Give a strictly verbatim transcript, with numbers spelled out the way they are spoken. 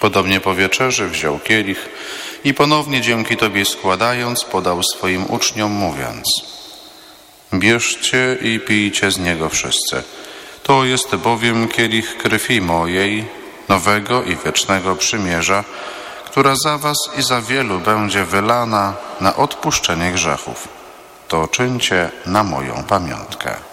Podobnie po wieczerzy wziął kielich i ponownie dzięki Tobie składając podał swoim uczniom, mówiąc: bierzcie i pijcie z niego wszyscy. To jest bowiem kielich krwi mojej, nowego i wiecznego przymierza, która za was i za wielu będzie wylana na odpuszczenie grzechów. To czyńcie na moją pamiątkę.